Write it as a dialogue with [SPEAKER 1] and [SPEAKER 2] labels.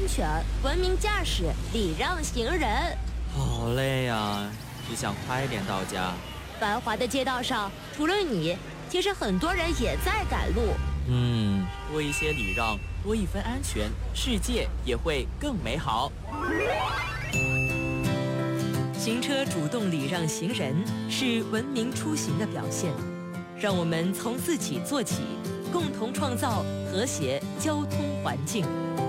[SPEAKER 1] 全、文明驾驶、礼让行人。
[SPEAKER 2] 好累啊，只想快点到家。
[SPEAKER 1] 繁华的街道上，除了你，其实很多人也在赶路。
[SPEAKER 2] 多一些礼让，多一分安全，世界也会更美好。
[SPEAKER 3] 行车主动礼让行人是文明出行的表现。让我们从自己做起，共同创造和谐交通环境。